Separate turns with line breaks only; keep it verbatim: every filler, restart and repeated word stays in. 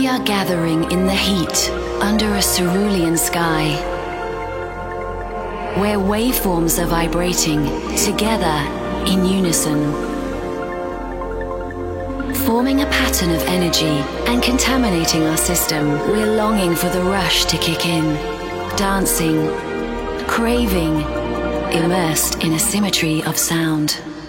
We are gathering in the heat under a cerulean sky, where waveforms are vibrating together in unison, forming a pattern of energy and contaminating our system. We're longing for the rush to kick in, dancing, craving, immersed in a symmetry of sound.